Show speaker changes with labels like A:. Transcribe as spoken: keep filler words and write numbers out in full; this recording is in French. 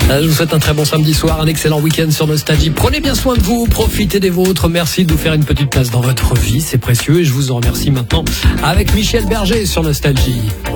A: Je vous souhaite un très bon samedi soir, un excellent week-end sur Nostalgie. Prenez bien soin de vous, profitez des vôtres. Merci de nous faire une petite place dans votre vie, c'est précieux et je vous en remercie maintenant avec Michel Berger sur Nostalgie.